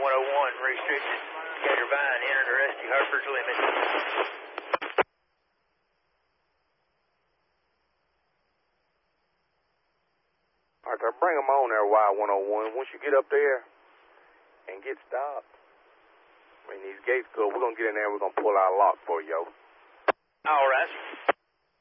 101, restricted. Gator Vine, enter the Rusty Harper's limit. All right, bring them on there, Y101. Once you get up there and get stopped, I mean, these gates go, we're going to get in there and we're going to pull our lock for you, yo. All right.